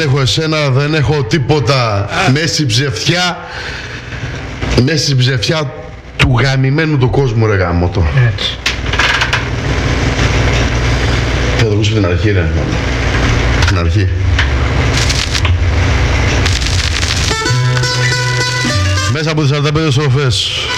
έχω εσένα, δεν έχω τίποτα. Μέση ψευτιά. Μέση ψευτιά του γαμημένου του κόσμου, ρε γάμο το. Έτσι. Θα το ακούσω την αρχή, ρε. Την αρχή. Μέσα από τις 45 στροφές.